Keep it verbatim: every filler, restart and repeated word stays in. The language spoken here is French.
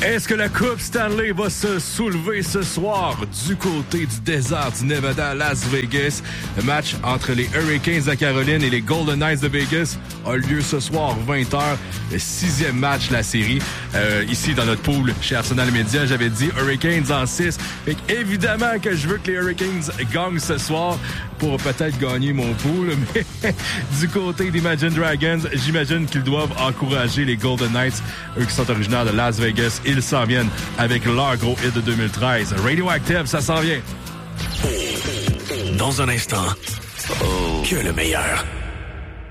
Est-ce que la Coupe Stanley va se soulever ce soir du côté du désert du Nevada à Las Vegas? Le match entre les Hurricanes de Caroline et les Golden Knights de Vegas a lieu ce soir, vingt heures. Le sixième match de la série. Euh, ici, dans notre pool chez Arsenal Media, j'avais dit Hurricanes en six. Fait évidemment que je veux que les Hurricanes gagnent ce soir pour peut-être gagner mon pool. Mais du côté d'Imagine Dragons, j'imagine qu'ils doivent encourager les Golden Knights, eux qui sont originaires de Las Vegas. Ils s'en viennent avec leur gros hit de deux mille treize. Radioactive, ça s'en vient. Dans un instant, que le meilleur.